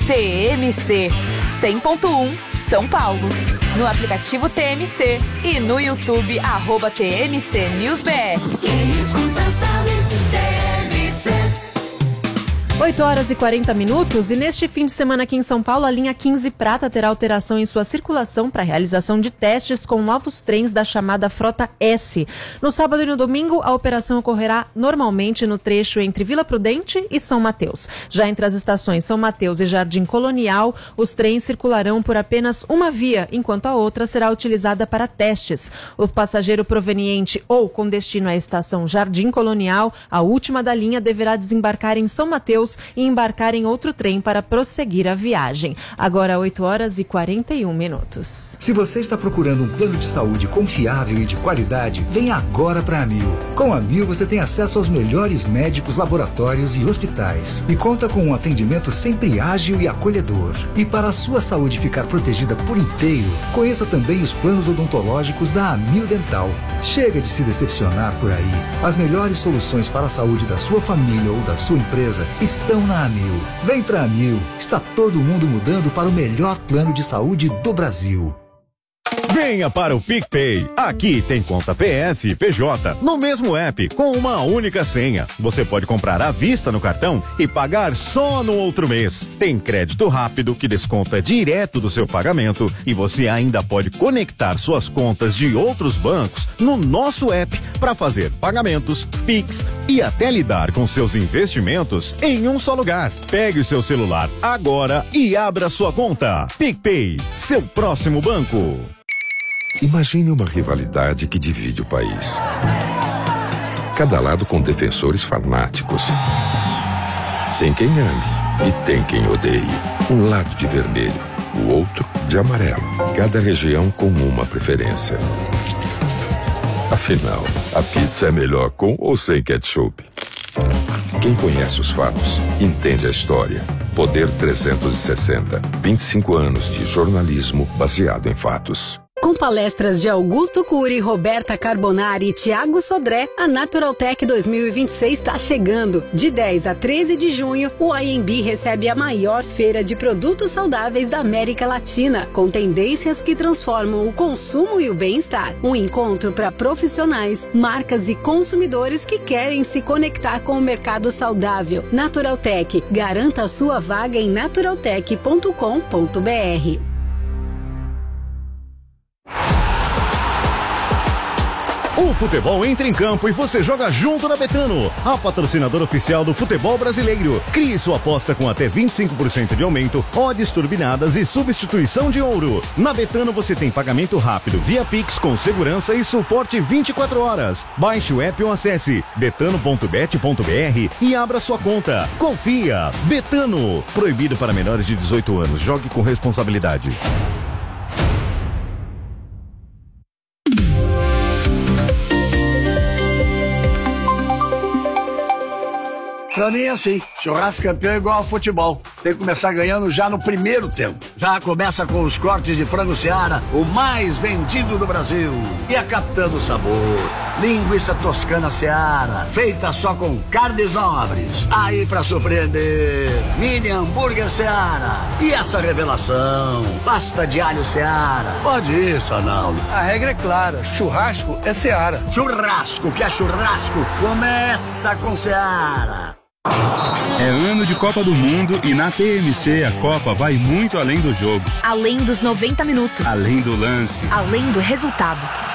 TMC 100.1 São Paulo. No aplicativo TMC e no YouTube @TMC News BR. Quem escuta sabe, TMC. 8h40 e neste fim de semana aqui em São Paulo, a linha 15 Prata terá alteração em sua circulação para a realização de testes com novos trens da chamada Frota S. No sábado e no domingo, a operação ocorrerá normalmente no trecho entre Vila Prudente e São Mateus. Já entre as estações São Mateus e Jardim Colonial, os trens circularão por apenas uma via, enquanto a outra será utilizada para testes. O passageiro proveniente ou com destino à estação Jardim Colonial, a última da linha, deverá desembarcar em São Mateus e embarcar em outro trem para prosseguir a viagem. Agora 8h41. Se você está procurando um plano de saúde confiável e de qualidade, venha agora para a Amil. Com a Amil você tem acesso aos melhores médicos, laboratórios e hospitais e conta com um atendimento sempre ágil e acolhedor. E para a sua saúde ficar protegida por inteiro, conheça também os planos odontológicos da Amil Dental. Chega de se decepcionar por aí. As melhores soluções para a saúde da sua família ou da sua empresa estão na Amil. Vem pra Amil. Está todo mundo mudando para o melhor plano de saúde do Brasil. Venha para o PicPay. Aqui tem conta PF e PJ no mesmo app, com uma única senha. Você pode comprar à vista no cartão e pagar só no outro mês. Tem crédito rápido que desconta direto do seu pagamento e você ainda pode conectar suas contas de outros bancos no nosso app para fazer pagamentos, Pix e até lidar com seus investimentos em um só lugar. Pegue o seu celular agora e abra sua conta. PicPay, seu próximo banco. Imagine uma rivalidade que divide o país. Cada lado com defensores fanáticos. Tem quem ame e tem quem odeie. Um lado de vermelho, o outro de amarelo. Cada região com uma preferência. Afinal, a pizza é melhor com ou sem ketchup? Quem conhece os fatos, entende a história. Poder 360. 25 anos de jornalismo baseado em fatos. Com palestras de Augusto Cury, Roberta Carbonari e Thiago Sodré, a Naturaltech 2026 está chegando. De 10 a 13 de junho, o IMB recebe a maior feira de produtos saudáveis da América Latina, com tendências que transformam o consumo e o bem-estar. Um encontro para profissionais, marcas e consumidores que querem se conectar com o mercado saudável. Naturaltech, garanta a sua vaga em naturaltech.com.br. O futebol entra em campo e você joga junto na Betano, a patrocinadora oficial do futebol brasileiro. Crie sua aposta com até 25% de aumento, odds turbinadas e substituição de ouro. Na Betano você tem pagamento rápido via Pix com segurança e suporte 24 horas. Baixe o app ou acesse betano.bet.br e abra sua conta. Confia! Betano. Proibido para menores de 18 anos. Jogue com responsabilidade. Pra mim é assim, churrasco campeão é igual ao futebol. Tem que começar ganhando já no primeiro tempo. Já começa com os cortes de frango Seara, o mais vendido do Brasil. E a Capitã Sabor, linguiça toscana Seara, feita só com carnes nobres. Aí pra surpreender, mini hambúrguer Seara. E essa revelação, pasta de alho Seara. Pode ir, Sanaldo. A regra é clara, churrasco é Seara. Churrasco que é churrasco, começa com Seara. É ano de Copa do Mundo e na TMC a Copa vai muito além do jogo. Além dos 90 minutos. Além do lance. Além do resultado.